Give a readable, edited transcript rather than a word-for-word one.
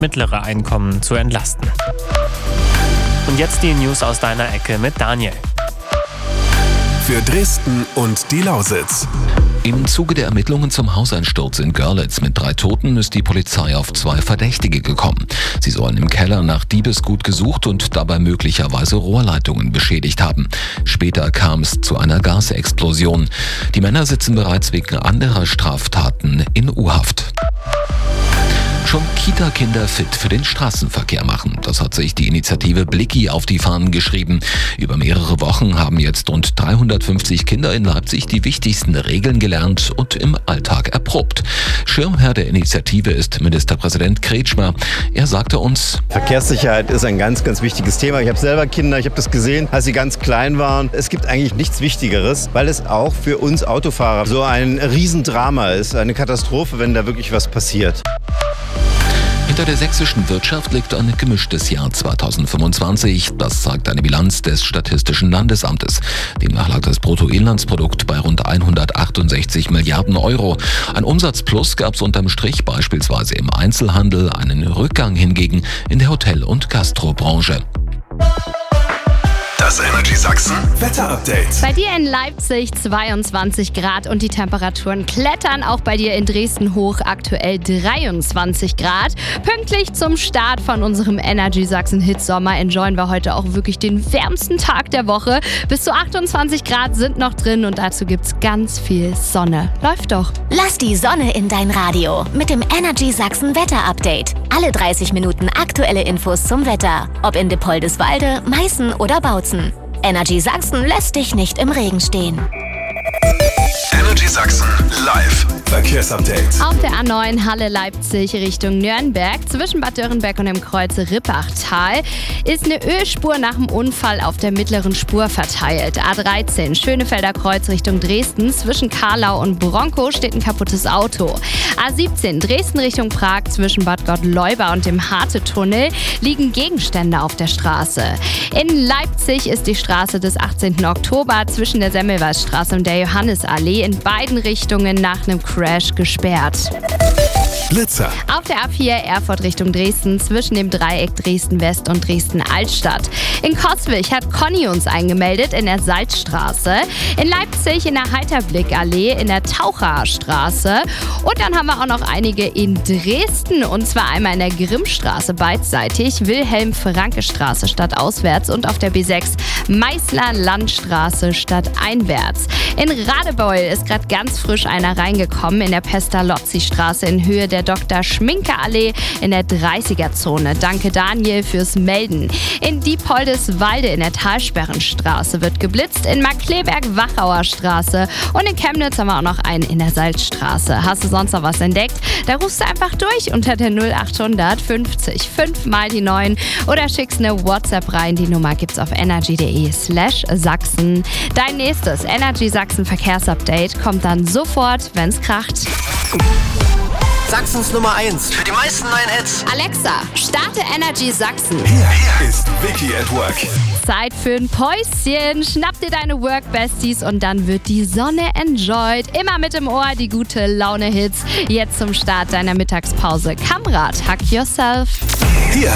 mittlere Einkommen zu entlasten. Und jetzt die News aus deiner Ecke mit Daniel. Für Dresden und die Lausitz. Im Zuge der Ermittlungen zum Hauseinsturz in Görlitz mit 3 Toten ist die Polizei auf 2 Verdächtige gekommen. Sie sollen im Keller nach Diebesgut gesucht und dabei möglicherweise Rohrleitungen beschädigt haben. Später kam es zu einer Gasexplosion. Die Männer sitzen bereits wegen anderer Straftaten in U-Haft. Schon Kita-Kinder fit für den Straßenverkehr machen. Das hat sich die Initiative Blicki auf die Fahnen geschrieben. Über mehrere Wochen haben jetzt rund 350 Kinder in Leipzig die wichtigsten Regeln gelernt und im Alltag erprobt. Schirmherr der Initiative ist Ministerpräsident Kretschmer. Er sagte uns: Verkehrssicherheit ist ein ganz, ganz wichtiges Thema. Ich habe selber Kinder, ich habe das gesehen, als sie ganz klein waren. Es gibt eigentlich nichts Wichtigeres, weil es auch für uns Autofahrer so ein Riesendrama ist, eine Katastrophe, wenn da wirklich was passiert. Hinter der sächsischen Wirtschaft liegt ein gemischtes Jahr 2025. Das zeigt eine Bilanz des Statistischen Landesamtes. Demnach lag das Bruttoinlandsprodukt bei rund 168 Milliarden Euro. Ein Umsatzplus gab es unterm Strich beispielsweise im Einzelhandel, einen Rückgang hingegen in der Hotel- und Gastrobranche. Das Energy Sachsen Wetterupdate. Bei dir in Leipzig 22 Grad und die Temperaturen klettern auch bei dir in Dresden hoch, aktuell 23 Grad. Pünktlich zum Start von unserem Energy Sachsen Hitsommer enjoyen wir heute auch wirklich den wärmsten Tag der Woche. Bis zu 28 Grad sind noch drin und dazu gibt's ganz viel Sonne. Läuft doch. Lass die Sonne in dein Radio mit dem Energy Sachsen Wetterupdate. Alle 30 Minuten aktuelle Infos zum Wetter. Ob in Dippoldiswalde, Meißen oder Bautzen. Energy Sachsen lässt dich nicht im Regen stehen. Energy Sachsen live Verkehrsupdate. Auf der A9 Halle-Leipzig Richtung Nürnberg zwischen Bad Dürrenberg und dem Kreuz Rippachtal ist eine Ölspur nach dem Unfall auf der mittleren Spur verteilt. A13 Schönefelder Kreuz Richtung Dresden zwischen Karlau und Bronkow steht ein kaputtes Auto. A17 Dresden Richtung Prag zwischen Bad Gottleuba und dem Harte-Tunnel liegen Gegenstände auf der Straße. In Leipzig ist die Straße des 18. Oktober zwischen der Semmelweisstraße und der Johannisallee in beiden Richtungen nach einem Crash gesperrt. Blitzer. Auf der A4 Erfurt Richtung Dresden zwischen dem Dreieck Dresden-West und Dresden-Altstadt. In Coswig hat Conny uns eingemeldet in der Salzstraße. In Leipzig in der Heiterblick-Allee in der Taucherstraße. Und dann haben wir auch noch einige in Dresden. Und zwar einmal in der Grimmstraße beidseitig, Wilhelm-Franke-Straße stadtauswärts und auf der B6 Meißler-Landstraße stadteinwärts. In Radebeul ist gerade ganz frisch einer reingekommen in der Pestalozzi-Straße in Höhe der Dr. Schminke-Allee in der 30er-Zone. Danke Daniel fürs Melden. In Diepoldiswalde in der Talsperrenstraße wird geblitzt, in Markkleeberg-Wachauer Straße und in Chemnitz haben wir auch noch einen in der Salzstraße. Hast du sonst noch was entdeckt? Da rufst du einfach durch unter der 0800 50 5 mal die 9 oder schickst eine WhatsApp rein. Die Nummer gibt's auf energy.de/Sachsen. Dein nächstes Energy Sachsen Verkehrsupdate kommt dann sofort, wenn's kracht. Sachsens Nummer 1 für die meisten neuen Hits. Alexa, starte Energy Sachsen. Hier ist Vicky at Work. Zeit für ein Päuschen. Schnapp dir deine Work-Besties und dann wird die Sonne enjoyed. Immer mit im Ohr die gute Laune-Hits. Jetzt zum Start deiner Mittagspause. Kamrat, Hack Yourself. Hier